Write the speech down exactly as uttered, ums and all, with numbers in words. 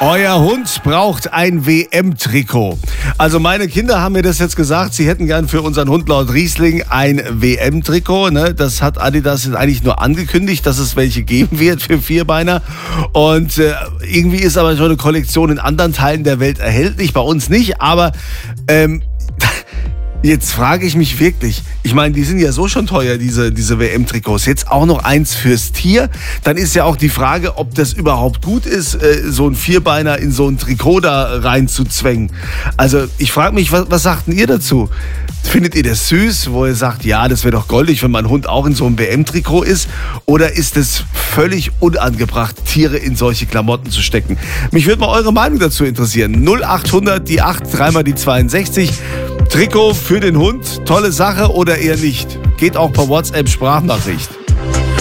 Euer Hund braucht ein W M-Trikot. Also meine Kinder haben mir das jetzt gesagt, sie hätten gern für unseren Hund Lord Riesling ein W M-Trikot. Ne? Das hat Adidas jetzt eigentlich nur angekündigt, dass es welche geben wird für Vierbeiner. Und äh, irgendwie ist aber schon eine Kollektion in anderen Teilen der Welt erhältlich, bei uns nicht. Aber ähm, jetzt frage ich mich wirklich, ich meine, die sind ja so schon teuer, diese, diese W M-Trikots. Jetzt auch noch eins fürs Tier. Dann ist ja auch die Frage, ob das überhaupt gut ist, so ein Vierbeiner in so ein Trikot da reinzuzwängen. Also ich frage mich, was, was sagt denn ihr dazu? Findet ihr das süß, wo ihr sagt, ja, das wäre doch goldig, wenn mein Hund auch in so einem W M-Trikot ist? Oder ist es völlig unangebracht, Tiere in solche Klamotten zu stecken? Mich würde mal eure Meinung dazu interessieren. null achthundert, die acht, dreimal die zweiundsechzig. Trikot für den Hund, tolle Sache oder eher nicht? Geht auch per WhatsApp Sprachnachricht.